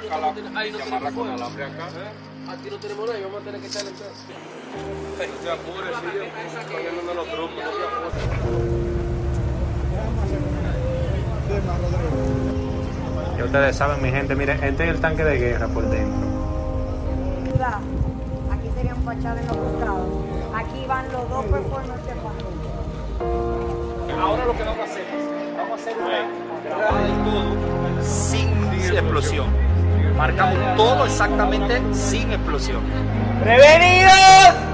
ahí no tenemos con alambre acá. Aquí no tenemos nada y vamos a tener que echarle en pedo. No te apures, sí, están llamando los trucos, no te apures. Ya ustedes saben, mi gente, miren, este es el tanque de guerra por dentro. Aquí sería un fachada en los costados. Aquí van los dos performances de familia. Ahora lo que vamos a hacer es, vamos a hacer una grabada y todo sin explosión. Marcamos todo exactamente sin explosión. ¡Prevenidos!